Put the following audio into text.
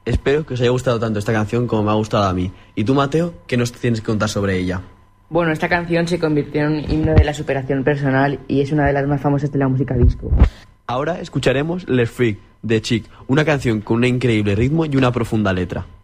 Espero que os haya gustado tanto esta canción como me ha gustado a mí. ¿Y tú, Mateo, qué nos tienes que contar sobre ella? Bueno, esta canción se convirtió en un himno de la superación personal y es una de las más famosas de la música disco. Ahora escucharemos Les Freak de Chic, una canción con un increíble ritmo y una profunda letra.